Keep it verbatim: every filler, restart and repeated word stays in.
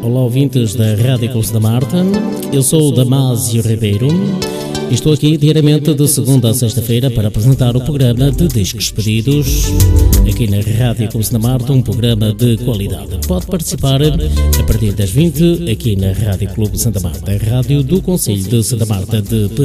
Olá, ouvintes da Rádio Clube Santa Marta. Eu sou o Damásio Ribeiro e estou aqui diariamente de segunda a sexta-feira para apresentar o programa de Discos Pedidos aqui na Rádio Clube Santa Marta, um programa de qualidade. Pode participar a partir das vinte aqui na Rádio Clube Santa Marta, a rádio do Concelho de Santa Marta de